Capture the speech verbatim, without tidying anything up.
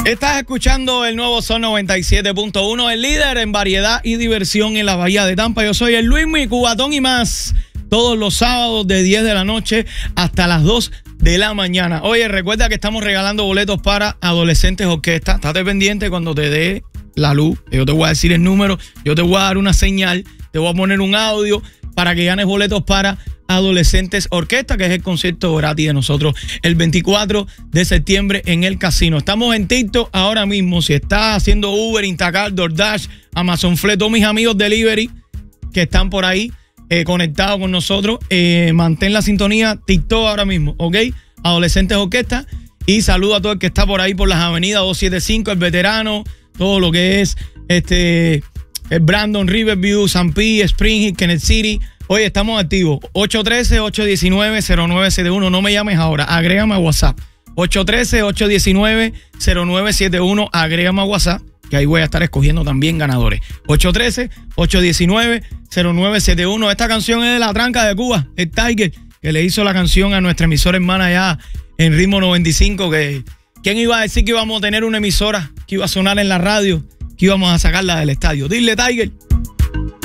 Estás escuchando el nuevo Sol noventa y siete punto uno, el líder en variedad y diversión en la Bahía de Tampa. Yo soy el Luismi, Cubatón y más, todos los sábados de diez de la noche hasta las dos de la mañana. Oye, recuerda que estamos regalando boletos para Adolescentes Orquesta. Estate pendiente cuando te dé la luz. Yo te voy a decir el número, yo te voy a dar una señal, te voy a poner un audio para que ganes boletos para Adolescentes Orquesta, que es el concierto gratis de nosotros el veinticuatro de septiembre en el casino. Estamos en TikTok ahora mismo. Si estás haciendo Uber, Instacart, DoorDash, Amazon Flex, todos mis amigos delivery que están por ahí eh, conectados con nosotros, eh, mantén la sintonía TikTok ahora mismo, ¿ok? Adolescentes Orquesta. Y saludo a todo el que está por ahí por las avenidas doscientos setenta y cinco, el veterano, todo lo que es este el Brandon, Riverview, San Pete, Spring Hill, Kenneth City. Oye, estamos activos. ocho uno tres, ocho uno nueve, cero nueve siete uno. No me llames ahora. Agrégame a WhatsApp. ocho uno tres, ocho uno nueve, cero nueve siete uno. Agrégame a WhatsApp, que ahí voy a estar escogiendo también ganadores. ocho uno tres, ocho uno nueve, cero nueve siete uno. Esta canción es de La Tranca de Cuba, el Tiger, que le hizo la canción a nuestra emisora hermana allá en Ritmo noventa y cinco. Que, ¿quién iba a decir que íbamos a tener una emisora que iba a sonar en la radio, que íbamos a sacarla del estadio? Dile, Tiger.